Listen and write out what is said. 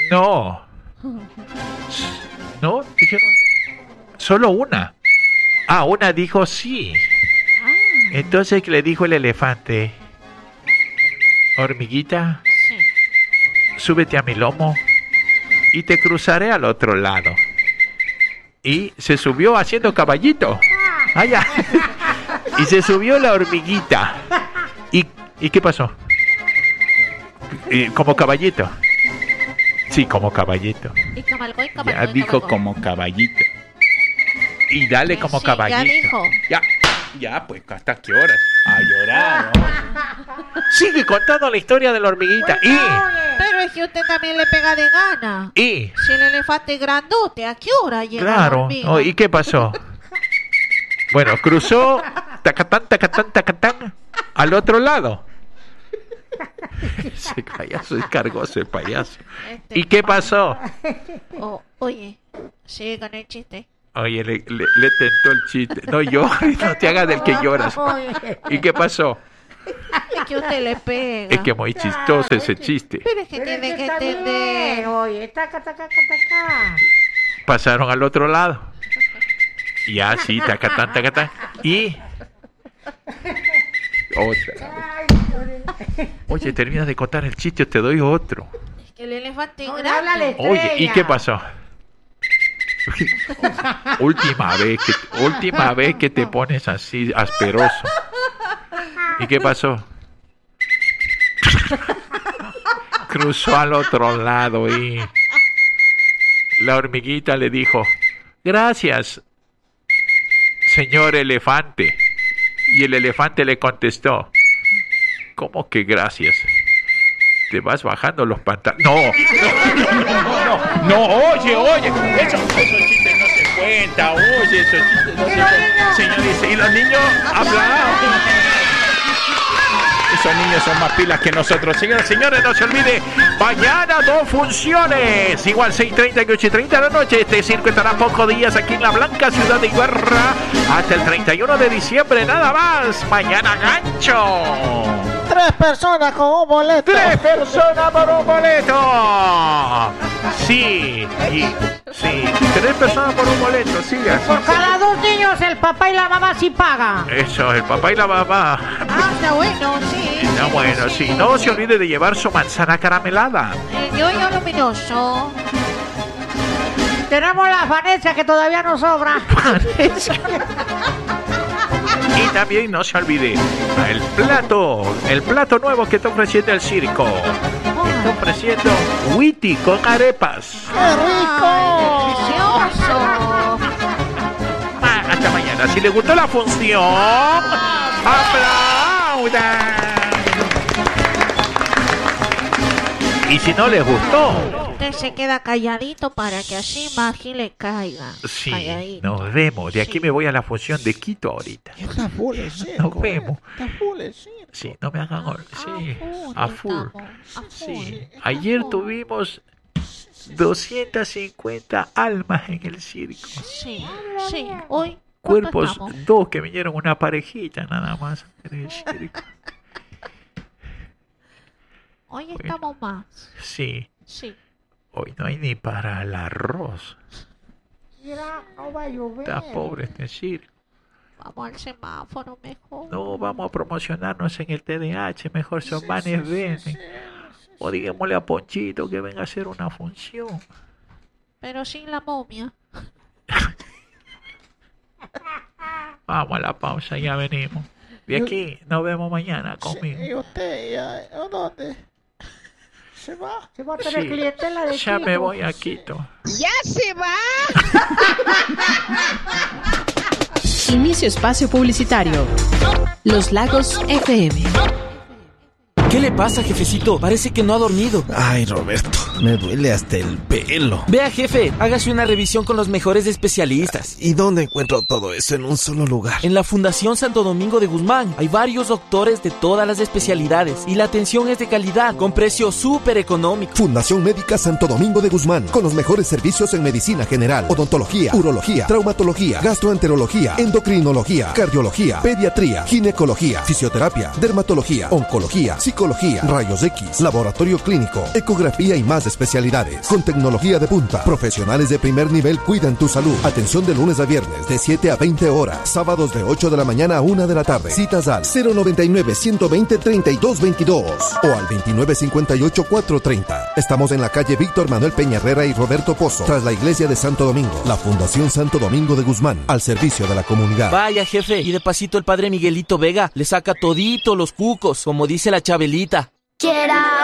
No. ¿No? Dijeron solo una. Ah, una dijo sí. Entonces le dijo el elefante: hormiguita, Sí. súbete a mi lomo y te cruzaré al otro lado. Y se subió haciendo caballito. Ah, ya. Y se subió la hormiguita. ¿Y qué pasó? Como caballito. Sí, como caballito. Y cabalgó, Ya dijo como caballito. Y dale como sí, caballito. ya dijo. Ya, pues, ¿hasta qué hora? A llorar, ¿no? Sigue contando la historia de la hormiguita. Pero es que usted también le pega de gana. Y Si el elefante es grandote, ¿a qué hora llega la claro. hormiga? Oh, ¿y qué pasó? Bueno, cruzó tacatán, al otro lado. Ese payaso es cargoso, el payaso. ¿Y qué pasó? Oh, oye, sigue con el chiste. Oye, le tentó el chiste. No llores, no te hagas del que lloras. ¿Y qué pasó? Es que usted le pega. Es que muy chistoso ese chiste. Pero es que tiene que entender. Oye, taca. Pasaron al otro lado. Y así, tacatán. Y otra. Oye, terminas de contar el chiste, te doy otro. Es que el elefante es No, grande. háblale. Oye, ¿y qué pasó? Última vez que te pones así asperoso. ¿Y qué pasó? Cruzó al otro lado y la hormiguita le dijo: gracias, señor elefante. Y el elefante le contestó: ¿cómo que gracias? Te vas bajando los pantalones. No, oye, esos chistes no se cuentan, oye, esos chistes no se cuentan. Señor dice, y los niños aplaudan. Esos niños son más pilas que nosotros. Señores, no se olvide, mañana 2 funciones. Igual 6:30 y 8:30 de la noche. Este circo estará pocos días aquí en la blanca ciudad de Ibarra hasta el 31 de diciembre, nada más. Mañana gancho. 3 personas con un boleto. 3 personas por un boleto. Sí, 3 personas por un boleto, sí, así. Por cada 2 niños, el papá y la mamá sí pagan. Eso, el papá y la mamá. Ah, está bueno, sí. Está bueno, sí. No se olvide de llevar su manzana caramelada. El yoyo luminoso. Tenemos la Vanessa que todavía nos sobra. Y también no se olvide el plato nuevo que está ofreciendo el circo. Está ofreciendo Witty con arepas. ¡Qué rico! Delicioso. Hasta mañana. Si les gustó la función, aplaudan. Y si no les gustó, Usted se queda calladito para que así Magi le caiga. sí, Calladito. nos vemos. De aquí Sí. me voy a la función de Quito ahorita. Está full el circo. Nos vemos. Está full el circo. Sí, no me hagan sí, a full. Sí, estamos, ayer a full. tuvimos 250 almas en el circo. Sí. Hoy. ¿cuánto Cuerpos, estamos? 2 que vinieron, una parejita nada más en el circo. Hoy Bueno. estamos más. Sí, Sí. hoy no hay ni para el arroz. Mira, no va a llover. Está pobre este circo. Vamos al semáforo mejor. No, vamos a promocionarnos en el TDH, mejor son manes venden. O digámosle a Ponchito que venga a hacer una función. Pero sin la momia. Vamos a la pausa, ya venimos. De aquí nos vemos mañana conmigo. ¿Y usted dónde? ¿Se va? ¿Se va a tener Sí, clientela de ya Quito? me voy a Quito. Inicio espacio publicitario. Los Lagos FM. ¿Qué le pasa, jefecito? Parece que no ha dormido. Ay, Roberto, me duele hasta el pelo. Vea, jefe, hágase una revisión con los mejores especialistas. ¿Y dónde encuentro todo eso en un solo lugar? En la Fundación Santo Domingo de Guzmán hay varios doctores de todas las especialidades y la atención es de calidad, con precio súper económico. Fundación Médica Santo Domingo de Guzmán, con los mejores servicios en medicina general, odontología, urología, traumatología, gastroenterología, endocrinología, cardiología, pediatría, ginecología, fisioterapia, dermatología, oncología, psicología psicología, rayos X, laboratorio clínico, ecografía y más especialidades. Con tecnología de punta, profesionales de primer nivel cuidan tu salud. Atención de lunes a viernes de 7 a 20 horas, sábados de 8 de la mañana a 1 de la tarde. Citas al 099-120-3222 o al 2958-430. Estamos en la calle Víctor Manuel Peña Herrera y Roberto Pozo, tras la iglesia de Santo Domingo. La Fundación Santo Domingo de Guzmán, al servicio de la comunidad. Vaya, jefe, y de pasito el padre Miguelito Vega le saca todito los cucos, como dice la Chabelita.